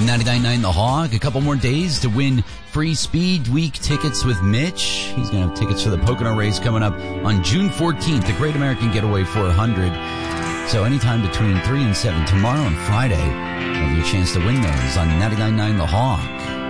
99.9 The Hawk. A couple more days to win free Speed Week tickets with Mitch. He's going to have tickets for the Pocono race coming up on June 14th, the Great American Getaway 400. So anytime between 3 and 7, tomorrow and Friday, you'll have your chance to win those on 99.9 The Hawk.